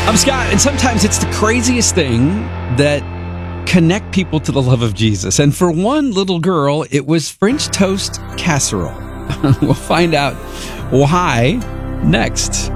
I'm Scott, and sometimes it's the craziest thing that connect people to the love of Jesus. And for one little girl, it was French toast casserole. We'll find out why next.